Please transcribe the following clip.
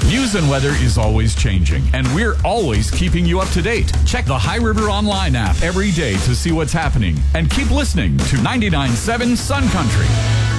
News and weather is always changing, and we're always keeping you up to date. Check the High River Online app every day to see what's happening, and keep listening to 99.7 Sun Country.